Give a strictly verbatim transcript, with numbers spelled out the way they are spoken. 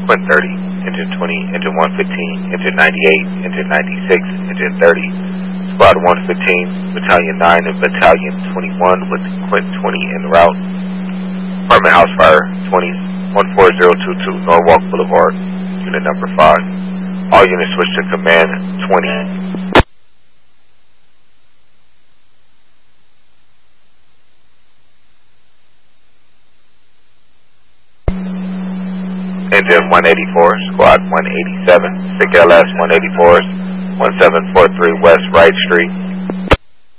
Quint thirty, engine twenty, engine one fifteen, engine ninety-eight, engine ninety-six, engine thirty, squad one fifteen, battalion nine, and battalion twenty-one with Quint twenty en route. Apartment house fire twenty, one four zero two two Norwalk Boulevard, unit number five. All units switch to command twenty. Engine one eighty-four, squad one eighty-seven, sick L S one eighty-fours, one seven four three West Wright Street,